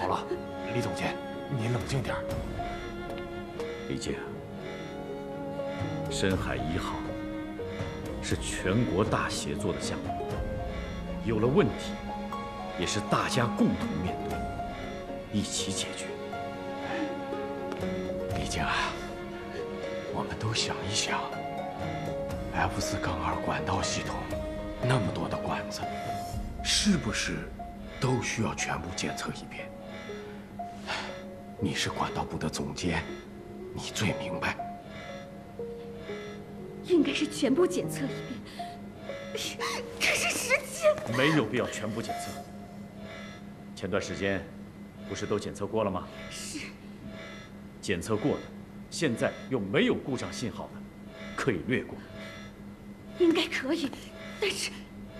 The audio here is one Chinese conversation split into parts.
好了，李总监，您冷静点儿。 李静，深海1号是全国大协作的项目，有了问题，也是大家共同面对，一起解决。 李静啊，我们都想一想 F4-2管道系统那么多的管子，是不是都需要全部检测一遍？你是管道部的总监，你最明白。 应该是全部检测一遍，可是时间没有必要全部检测。前段时间不是都检测过了吗？ 是。 检测过的，现在又没有故障信号的，可以略过。 应该可以，但是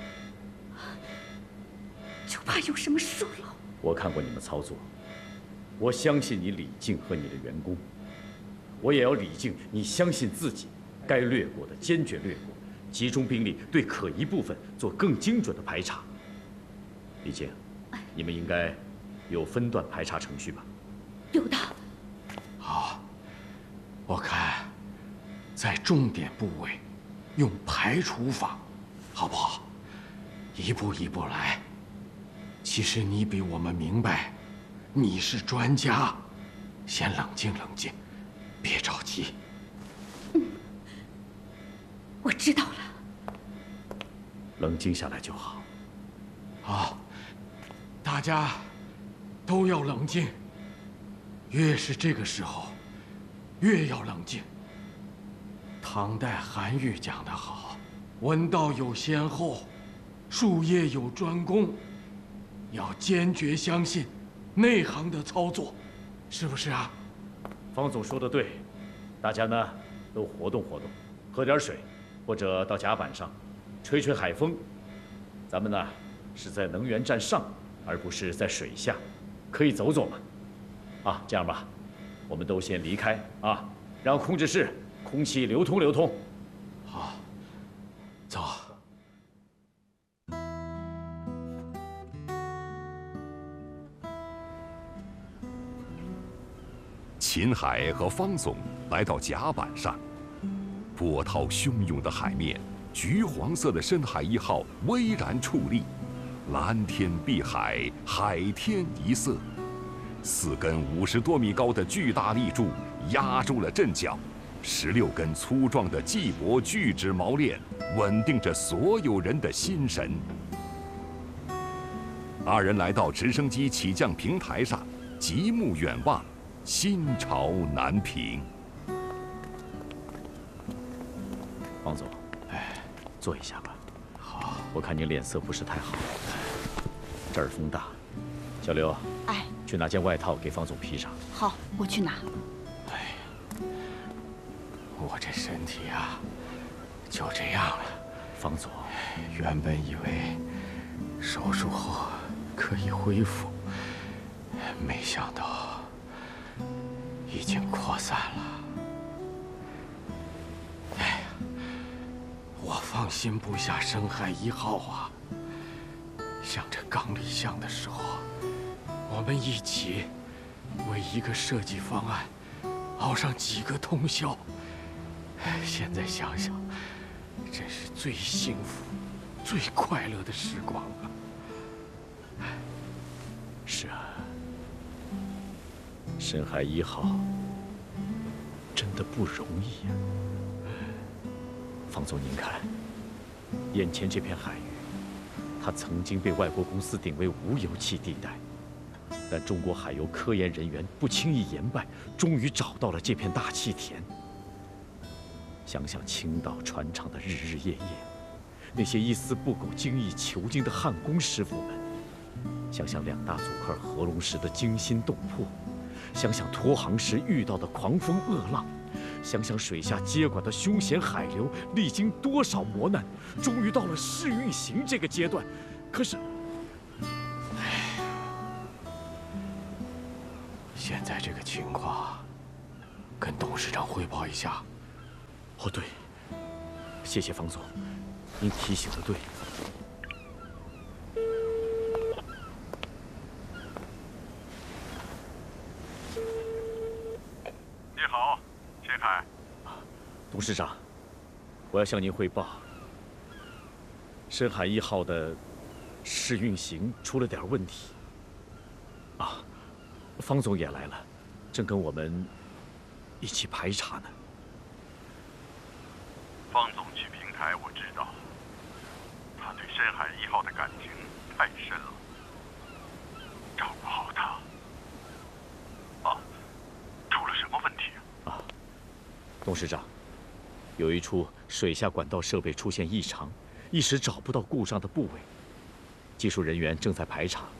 就怕有什么疏漏。 我看过你们操作，我相信你李静和你的员工，我也要李静你相信自己，该略过的坚决略过，集中兵力对可疑部分做更精准的排查。李静，你们应该有分段排查程序吧？ 有的。 好，我看在重点部位用排除法，好不好？一步一步来。其实你比我们明白，你是专家，先冷静冷静，别着急。 我知道了。 冷静下来就好。 好，大家都要冷静。越是这个时候，越要冷静。唐代韩愈讲得好：“文道有先后，术业有专攻。”要坚决相信内行的操作，是不是啊？ 方总说的对，大家呢都活动活动，喝点水，或者到甲板上吹吹海风。咱们呢是在能源站上，而不是在水下，可以走走嘛。啊，这样吧，我们都先离开啊，让控制室空气流通流通。 好，走。 秦海和方总来到甲板上，波涛汹涌的海面，橘黄色的深海1号巍然矗立，蓝天碧海，海天一色。4根50多米高的巨大立柱压住了阵脚，16根粗壮的细薄聚酯锚链稳定着所有人的心神。2人来到直升机起降平台上，极目远望，心潮难平。 王总，坐一下吧。好，我看你脸色不是太好。这儿风大，小刘，去拿件外套给方总披上。 好，我去拿。 哎呀，我这身体啊，就这样了。 方总， 原本以为手术后可以恢复，没想到已经扩散了。哎呀，我放心不下深海1号啊！想着刚立项的时候，我们一起为一个设计方案熬上几个通宵。现在想想，真是最幸福、最快乐的时光了。 是啊，深海1号真的不容易呀。方总，您看，眼前这片海域，它曾经被外国公司定为无油气地带，但中国海油科研人员不轻易言败，终于找到了这片大气田。想想青岛船厂的日日夜夜，那些一丝不苟、精益求精的焊工师傅们，想想2大组块合龙石的惊心动魄，想想脱航时遇到的狂风恶浪，想想水下接管的凶险海流，历经多少磨难，终于到了试运行这个阶段。可是， 现在这个情况，跟董事长汇报一下。 哦，对，谢谢方总，您提醒的对。 台。 董事长，我要向您汇报，深海1号的试运行出了点问题。啊，方总也来了，正跟我们一起排查呢。 方总去平台，我知道，他对深海1号的感情太深了，照顾好他。啊，出了什么问题啊？ 董事长，有一处水下管道设备出现异常，一时找不到故障的部位，技术人员正在排查，